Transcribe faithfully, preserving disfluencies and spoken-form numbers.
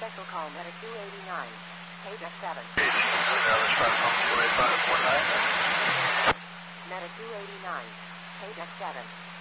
Special call Meta two eighty-nine. Page F seven. Dallas five one four eight five four nine. Meta two eighty-nine. Page F seven.